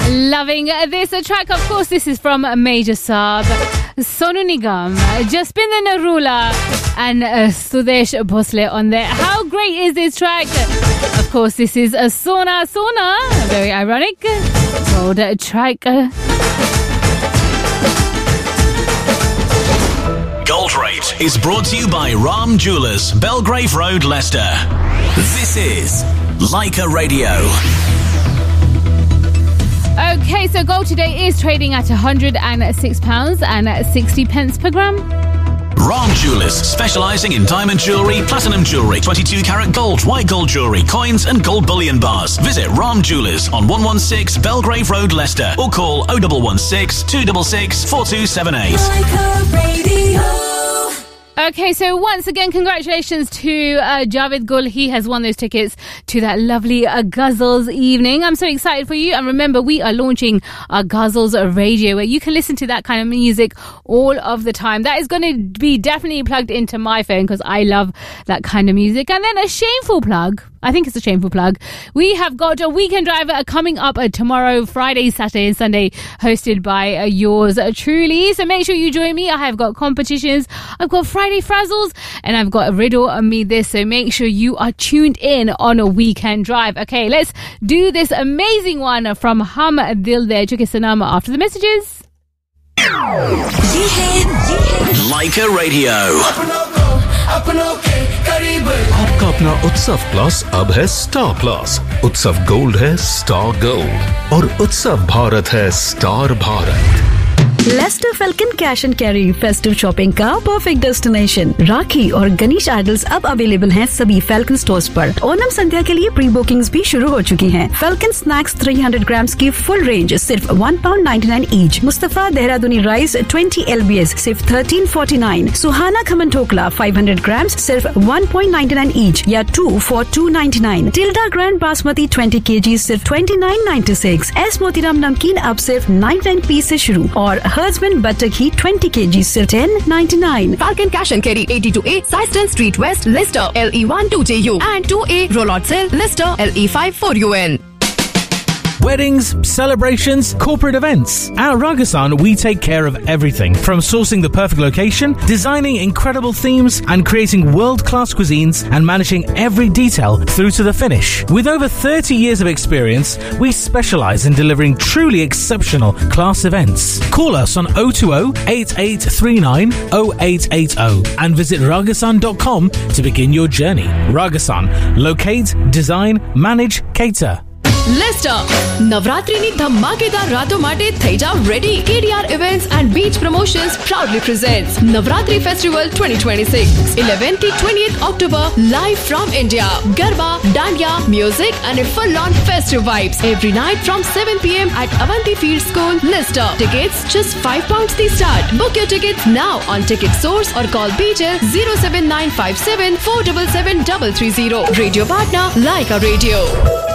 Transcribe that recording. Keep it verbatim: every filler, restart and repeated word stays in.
Loving this track. Of course, this is from Major Saab, Sonu Nigam, Jaspinder Narula and uh, Sudesh Bhosle on there. How great is this track? Of course, this is a Sona Sona, very ironic, gold track. Gold Rate is brought to you by Ram Jewellers, Belgrave Road, Leicester. This is Leica Radio. Okay, so gold today is trading at one hundred six pounds sixty per gram. Ram Jewellers, specialising in diamond jewellery, platinum jewellery, twenty-two carat gold, white gold jewellery, coins and gold bullion bars. Visit Ram Jewellers on one one six Belgrave Road, Leicester, or call oh one one six, two six six, four two seven eight. Okay, so once again, congratulations to uh, Javed Gul. He has won those tickets to that lovely uh, Ghazals evening. I'm so excited for you. And remember, we are launching a Ghazals radio where you can listen to that kind of music all of the time. That is going to be definitely plugged into my phone because I love that kind of music. And then a shameful plug. I think it's a shameful plug. We have got a weekend driver coming up uh, tomorrow, Friday, Saturday and Sunday, hosted by uh, yours uh, truly. So make sure you join me. I have got competitions. I've got Friday Frazzles and I've got a riddle on me this. So make sure you are tuned in on a weekend drive. Okay, let's do this amazing one from Hum Dil De Chuke Sanam after the messages. Leica Radio. आपका अपना उत्सव plus अब है star plus. उत्सव gold है star gold और उत्सव भारत है star Bharat. Lester falcon cash and carry festive shopping का परफेक्ट डेस्टिनेशन. राखी और गणेश आइडल्स अब अवेलेबल हैं सभी फेल्कन स्टोर्स पर. ओनम संध्या के लिए प्री बुकिंग्स भी शुरू हो चुकी हैं. फेल्कन स्नैक्स तीन सौ ग्राम्स की फुल रेंज सिर्फ one pound ninety nine each. Mustafa देहरादूनी rice twenty LBS सिर्फ थर्टीन फोर्टी नाइन. सुहाना खमन ठोकला फाइव हंड्रेड ग्राम्स सिर्फ one point ninety nine each या to for to ninety nine. Tilde grand basmati twenty KG सिर्फ twenty nine ninety six. S Motiram नमकीन अब सिर्फ ninety nine piece से शुरू और Husband butter ghee twenty kilograms still ten ninety-nine. Falcon Cash and Carry eighty to eight Syston Street West, Leicester L E one two J U and two A Rollout Cell, Leicester L E five four U N. Weddings, celebrations, corporate events. At Ragasan, we take care of everything from sourcing the perfect location, designing incredible themes, and creating world-class cuisines and managing every detail through to the finish. With over thirty years of experience, we specialize in delivering truly exceptional class events. Call us on oh two oh, eight eight three nine, oh eight eight oh and visit ragasan dot com to begin your journey. Ragasan. Locate, design, manage, cater. Leicester, નવરાત્રીની ધમાકેદાર રાતો માટે થઈ જાવ ready. K D R Events and Beach Promotions proudly presents Navratri Festival twenty twenty-six, eleventh to twentieth October, live from India. Garba, Dandiya, music and a full-on festive vibes every night from seven p.m. at Avanti Field School, Leicester. Tickets just five pounds the start. Book your tickets now on Ticket Source or call B J zero seven nine five seven four seven seven three three zero. Radio partner Leica Radio.